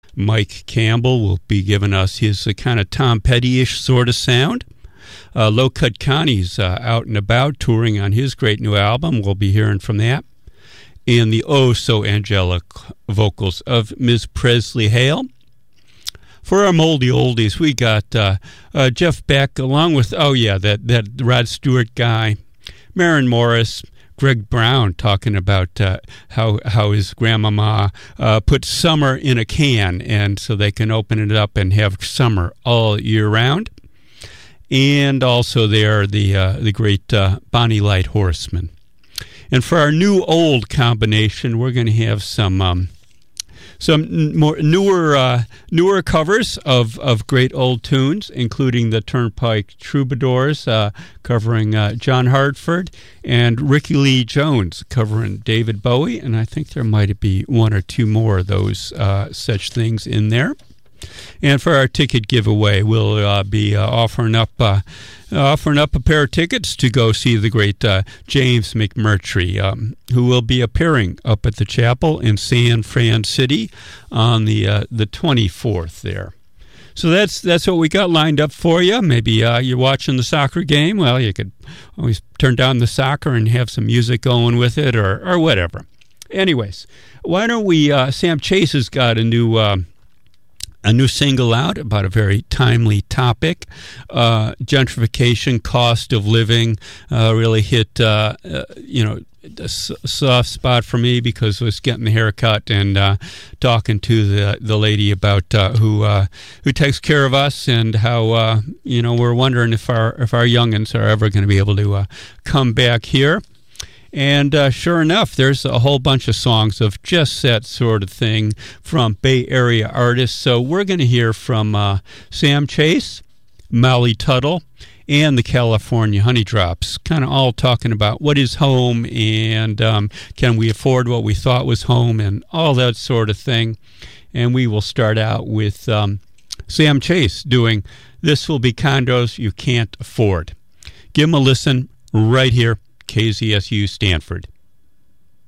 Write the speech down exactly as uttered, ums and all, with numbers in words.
Mike Campbell will be giving us his uh, kind of Tom Petty-ish sort of sound. Uh, Low Cut Connie's uh, out and about touring on his great new album. We'll be hearing from that. And the oh-so-angelic vocals of Miz Presley Hale. For our moldy oldies, we got uh, uh, Jeff Beck, along with, oh yeah, that, that Rod Stewart guy, Maren Morris, Greg Brown talking about uh, how how his grandmama uh, put summer in a can, and so they can open it up and have summer all year round. And also there, the uh, the great uh, Bonnie Light Horseman. And for our new old combination, we're going to have some um, some more newer uh, newer covers of, of great old tunes, including the Turnpike Troubadours uh, covering uh, John Hartford, and Ricky Lee Jones covering David Bowie. And I think there might be one or two more of those uh, such things in there. And for our ticket giveaway, we'll uh, be uh, offering up uh, offering up a pair of tickets to go see the great uh, James McMurtry, um, who will be appearing up at the chapel in San Fran City on the uh, the twenty-fourth there. So that's that's what we got lined up for you. Maybe uh, you're watching the soccer game. Well, you could always turn down the soccer and have some music going with it, or or whatever. Anyways, why don't we? Uh, Sam Chase has got a new. Uh, A new single out about a very timely topic. Uh, gentrification, cost of living, uh, really hit, uh, uh, you know, a soft spot for me because I was getting the haircut and uh, talking to the the lady about uh, who uh, who takes care of us, and how uh, you know we're wondering if our if our youngins are ever going to be able to uh, come back here. And uh, sure enough, there's a whole bunch of songs of just that sort of thing from Bay Area artists. So we're going to hear from uh, Sam Chase, Molly Tuttle, and the California Honeydrops, kind of all talking about what is home, and um, can we afford what we thought was home, and all that sort of thing. And we will start out with um, Sam Chase doing This Will Be Condos You Can't Afford. Give them a listen right here. K Z S U Stanford.